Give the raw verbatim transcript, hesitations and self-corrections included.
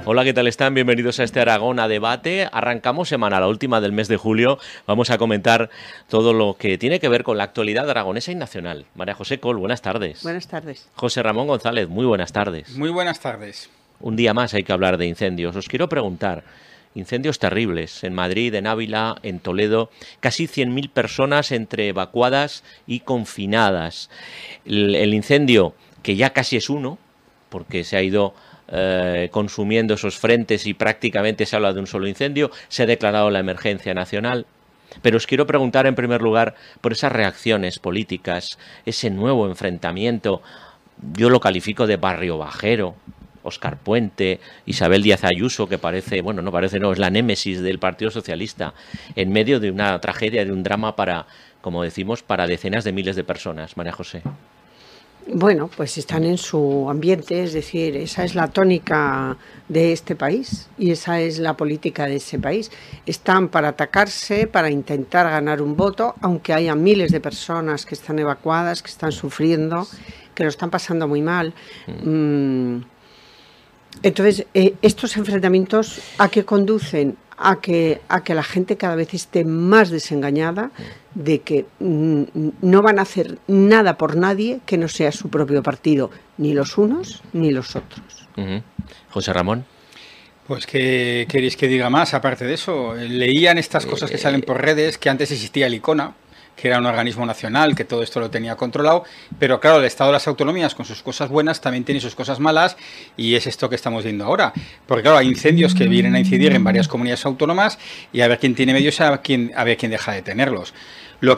Hola, ¿qué tal están? Bienvenidos a este Aragón a Debate. Arrancamos semana, la última del mes de julio. Vamos a comentar todo lo que tiene que ver con la actualidad aragonesa y nacional. María José Col, buenas tardes. Buenas tardes. José Ramón González, muy buenas tardes. Muy buenas tardes. Un día más hay que hablar de incendios. Os quiero preguntar, incendios terribles en Madrid, en Ávila, en Toledo, casi cien mil personas entre evacuadas y confinadas. El, el incendio, que ya casi es uno, porque se ha ido eh, consumiendo esos frentes y prácticamente se habla de un solo incendio, se ha declarado la emergencia nacional. Pero os quiero preguntar en primer lugar por esas reacciones políticas, ese nuevo enfrentamiento, yo lo califico de barrio bajero. Óscar Puente, Isabel Díaz Ayuso, que parece, bueno, no parece, no, es la némesis del Partido Socialista, en medio de una tragedia, de un drama para, como decimos, para decenas de miles de personas. María José. Bueno, pues están en su ambiente, es decir, esa es la tónica de este país y esa es la política de ese país. Están para atacarse, para intentar ganar un voto, aunque haya miles de personas que están evacuadas, que están sufriendo, que lo están pasando muy mal. Mm. Entonces, eh, estos enfrentamientos, ¿a qué conducen? A que, a que la gente cada vez esté más desengañada de que mm, no van a hacer nada por nadie que no sea su propio partido, ni los unos ni los otros. Uh-huh. José Ramón. Pues, ¿qué queréis que diga más? Aparte de eso, leían estas cosas que salen por redes, que antes existía el ICONA, que era un organismo nacional, que todo esto lo tenía controlado, pero claro, el Estado de las autonomías, con sus cosas buenas, también tiene sus cosas malas, y es esto que estamos viendo ahora. Porque claro, hay incendios que vienen a incidir en varias comunidades autónomas, y a ver quién tiene medios, a ver quién, a ver quién deja de tenerlos. Lo